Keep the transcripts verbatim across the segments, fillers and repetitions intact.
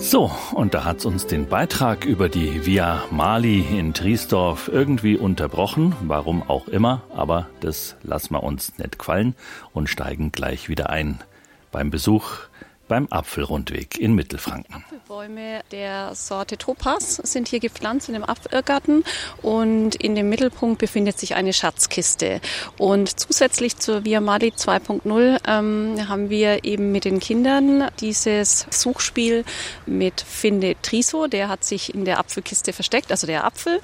So, und da hat's uns den Beitrag über die Via Mali in Triesdorf irgendwie unterbrochen, warum auch immer, aber das lassen wir uns nicht gefallen und steigen gleich wieder ein beim Besuch beim Apfelrundweg in Mittelfranken. Apfelbäume der Sorte Topaz sind hier gepflanzt in dem Apfelgarten und in dem Mittelpunkt befindet sich eine Schatzkiste. Und zusätzlich zur Via Mali zwei Punkt null ähm, haben wir eben mit den Kindern dieses Suchspiel mit Finde Triso, der hat sich in der Apfelkiste versteckt, also der Apfel.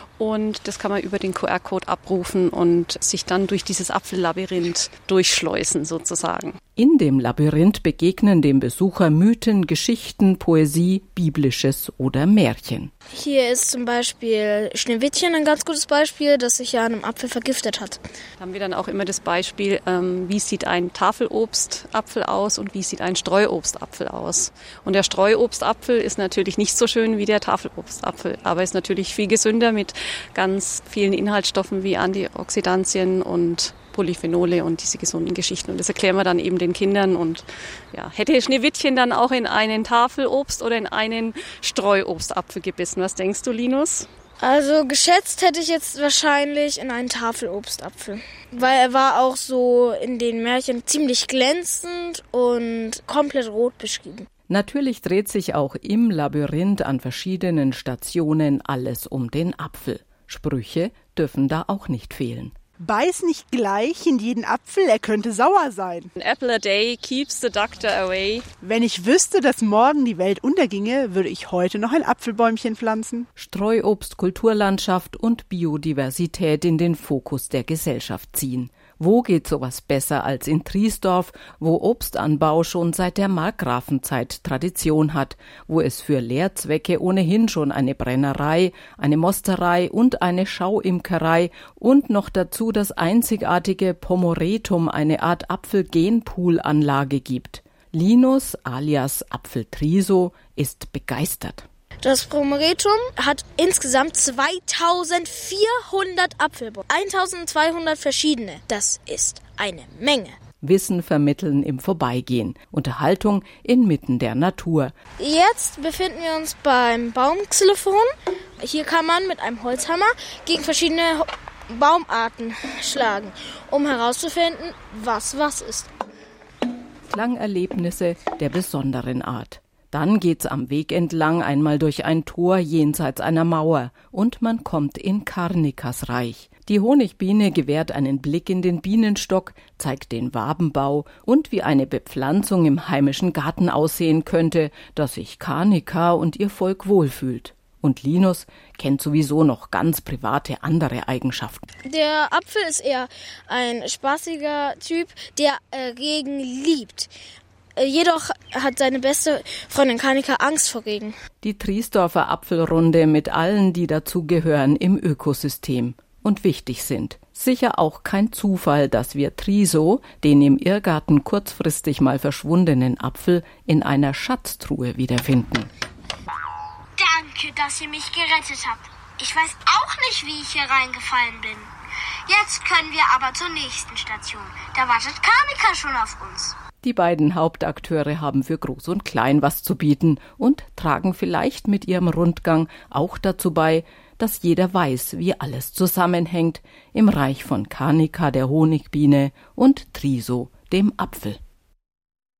Und das kann man über den Q R-Code abrufen und sich dann durch dieses Apfellabyrinth durchschleusen sozusagen. In dem Labyrinth begegnen dem Besucher Mythen, Geschichten, Poesie, Biblisches oder Märchen. Hier ist zum Beispiel Schneewittchen ein ganz gutes Beispiel, das sich ja an einem Apfel vergiftet hat. Da haben wir dann auch immer das Beispiel, ähm, wie sieht ein Tafelobstapfel aus und wie sieht ein Streuobstapfel aus. Und der Streuobstapfel ist natürlich nicht so schön wie der Tafelobstapfel, aber ist natürlich viel gesünder mit ganz vielen Inhaltsstoffen wie Antioxidantien und Polyphenole und diese gesunden Geschichten. Und das erklären wir dann eben den Kindern. Und ja, hätte Schneewittchen dann auch in einen Tafelobst oder in einen Streuobstapfel gebissen? Was denkst du, Linus? Also geschätzt hätte ich jetzt wahrscheinlich in einen Tafelobstapfel. Weil er war auch so in den Märchen ziemlich glänzend und komplett rot beschrieben. Natürlich dreht sich auch im Labyrinth an verschiedenen Stationen alles um den Apfel. Sprüche dürfen da auch nicht fehlen. Beiß nicht gleich in jeden Apfel, er könnte sauer sein. An apple a day keeps the doctor away. Wenn ich wüsste, dass morgen die Welt unterginge, würde ich heute noch ein Apfelbäumchen pflanzen. Streuobst, Kulturlandschaft und Biodiversität in den Fokus der Gesellschaft ziehen. Wo geht sowas besser als in Triesdorf, wo Obstanbau schon seit der Markgrafenzeit Tradition hat, wo es für Lehrzwecke ohnehin schon eine Brennerei, eine Mosterei und eine Schauimkerei und noch dazu das einzigartige Pomoretum, eine Art Apfelgenpoolanlage gibt. Linus alias Apfeltriso ist begeistert. Das Pomoretum hat insgesamt zweitausendvierhundert Apfelbäume, eintausendzweihundert verschiedene. Das ist eine Menge. Wissen vermitteln im Vorbeigehen, Unterhaltung inmitten der Natur. Jetzt befinden wir uns beim Baumxylophon. Hier kann man mit einem Holzhammer gegen verschiedene Baumarten schlagen, um herauszufinden, was was ist. Klangerlebnisse der besonderen Art. Dann geht's am Weg entlang einmal durch ein Tor jenseits einer Mauer und man kommt in Karnikas Reich. Die Honigbiene gewährt einen Blick in den Bienenstock, zeigt den Wabenbau und wie eine Bepflanzung im heimischen Garten aussehen könnte, dass sich Karnika und ihr Volk wohlfühlt. Und Linus kennt sowieso noch ganz private andere Eigenschaften. Der Apfel ist eher ein spaßiger Typ, der äh, Regen liebt. Jedoch hat seine beste Freundin Karnika Angst vor Regen. Die Triesdorfer Apfelrunde mit allen, die dazugehören im Ökosystem und wichtig sind. Sicher auch kein Zufall, dass wir Triso, den im Irrgarten kurzfristig mal verschwundenen Apfel, in einer Schatztruhe wiederfinden. Danke, dass ihr mich gerettet habt. Ich weiß auch nicht, wie ich hier reingefallen bin. Jetzt können wir aber zur nächsten Station. Da wartet Karnika schon auf uns. Die beiden Hauptakteure haben für Groß und Klein was zu bieten und tragen vielleicht mit ihrem Rundgang auch dazu bei, dass jeder weiß, wie alles zusammenhängt im Reich von Karnika, der Honigbiene, und Triso, dem Apfel.